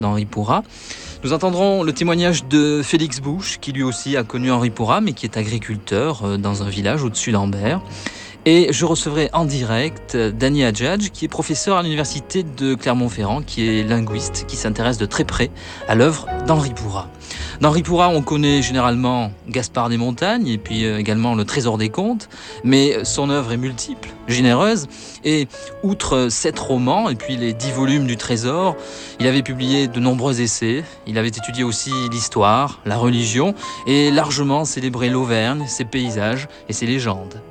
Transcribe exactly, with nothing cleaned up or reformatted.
d'Henri Pourrat. Nous entendrons le témoignage de Félix Bouche, qui lui aussi a connu Henri Pourrat, mais qui est agriculteur dans un village au-dessus d'Ambert. Et je recevrai en direct Danny Hadjadj, qui est professeur à l'université de Clermont-Ferrand, qui est linguiste, qui s'intéresse de très près à l'œuvre d'Henri Pourrat. D'Henri Pourrat, on connaît généralement Gaspard des Montagnes et puis également Le Trésor des Contes, mais son œuvre est multiple, généreuse, et outre sept romans et puis les dix volumes du Trésor, il avait publié de nombreux essais, il avait étudié aussi l'histoire, la religion, et largement célébré l'Auvergne, ses paysages et ses légendes.